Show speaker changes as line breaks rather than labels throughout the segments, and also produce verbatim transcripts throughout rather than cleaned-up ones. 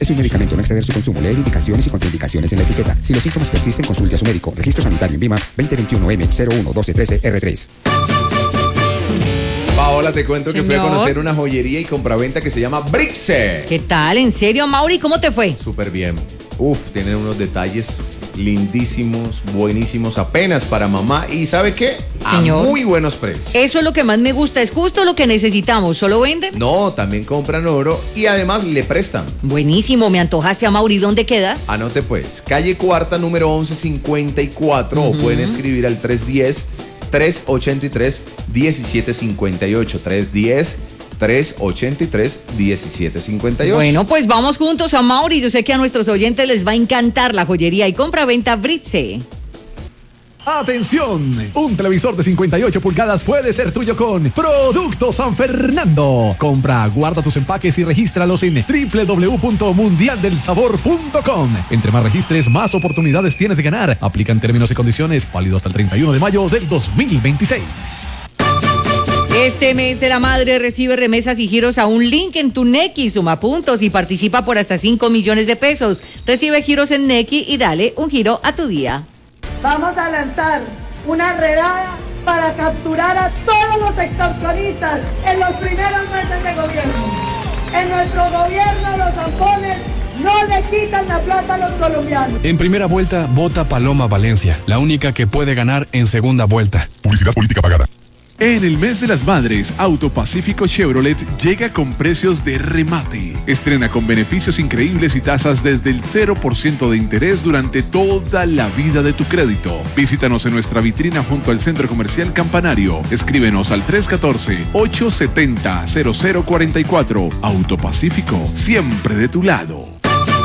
Es un medicamento, no exceder su consumo. Leer indicaciones y contraindicaciones en la etiqueta. Si los síntomas persisten, consulte a su médico. Registro sanitario en Vima veinte veintiuno M cero uno doce trece R tres.
Paola, te cuento
Señor.
que fui a conocer una joyería y compraventa que se llama Brixe.
¿Qué tal? ¿En serio, Mauri? ¿Cómo te fue?
Súper bien. Uf, tienen unos detalles lindísimos, buenísimos, apenas para mamá. ¿Y sabe qué?
Señor.
A muy buenos precios.
Eso es lo que más me gusta, es justo lo que necesitamos. ¿Solo venden?
No, también compran oro y además le prestan.
Buenísimo, me antojaste a Mauri. ¿Dónde queda?
Anote pues, calle Cuarta, número once cincuenta y cuatro, uh-huh. o pueden escribir al tres uno cero, tres ocho tres, uno siete cinco ocho, tres uno cero, tres ocho tres, uno siete cinco ocho.
Bueno, pues vamos juntos a Mauri. Yo sé que a nuestros oyentes les va a encantar la joyería y compra-venta Brixe.
¡Atención! Un televisor de cincuenta y ocho pulgadas puede ser tuyo con Producto San Fernando. Compra, guarda tus empaques y regístralos en doble u doble u doble u punto mundial del sabor punto com. Entre más registres, más oportunidades tienes de ganar. Aplican términos y condiciones, válido hasta el treinta y uno de mayo del dos mil veintiséis.
Este mes de la madre recibe remesas y giros a un link en tu Nequi, suma puntos y participa por hasta cinco millones de pesos. Recibe giros en Nequi y dale un giro a tu día.
Vamos a lanzar una redada para capturar a todos los extorsionistas en los primeros meses de gobierno. En nuestro gobierno los zampones no le quitan la plata a los colombianos.
En primera vuelta, vota Paloma Valencia, la única que puede ganar en segunda vuelta.
Publicidad política pagada.
En el mes de las madres, Autopacífico Chevrolet llega con precios de remate. Estrena con beneficios increíbles y tasas desde el cero por ciento de interés durante toda la vida de tu crédito. Visítanos en nuestra vitrina junto al Centro Comercial Campanario. Escríbenos al tres uno cuatro, ocho siete cero, cero cero cuatro cuatro. Autopacífico, siempre de tu lado.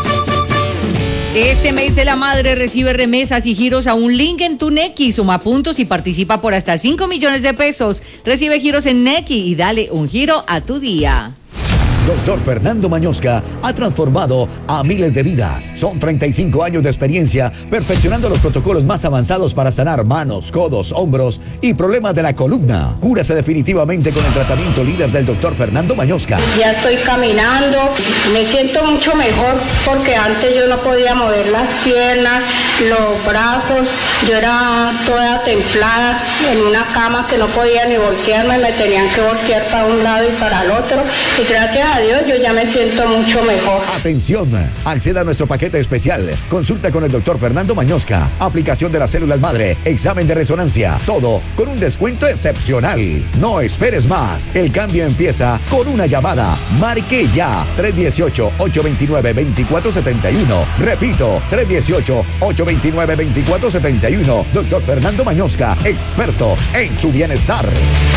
Este mes de la madre recibe remesas y giros a un link en tu Nequi, suma puntos y participa por hasta cinco millones de pesos. Recibe giros en Nequi y dale un giro a tu día.
Doctor Fernando Mañosca ha transformado a miles de vidas. Son treinta y cinco años de experiencia perfeccionando los protocolos más avanzados para sanar manos, codos, hombros y problemas de la columna. Cúrase definitivamente con el tratamiento líder del doctor Fernando Mañosca.
Ya estoy caminando, me siento mucho mejor porque antes yo no podía mover las piernas, los brazos, yo era toda templada en una cama que no podía ni voltearme, me tenían que voltear para un lado y para el otro y gracias a Dios, yo ya me siento mucho mejor.
Atención, acceda a nuestro paquete especial. Consulta con el doctor Fernando Mañosca. Aplicación de las células madre, examen de resonancia, todo con un descuento excepcional. No esperes más. El cambio empieza con una llamada. Marque ya. tres uno ocho, ocho dos nueve, dos cuatro siete uno. Repito, tres uno ocho, ocho dos nueve, dos cuatro siete uno. Doctor Fernando Mañosca, experto en su bienestar.